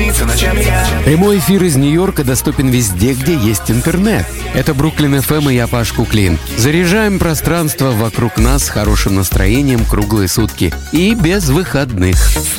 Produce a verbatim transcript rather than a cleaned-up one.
снится ночами я. Прямой эфир из Нью-Йорка доступен везде, где есть интернет. Это Бруклин эф эм и я, Паш Куклин. Заряжаем пространство вокруг нас хорошим настроением круглые сутки и без выходных.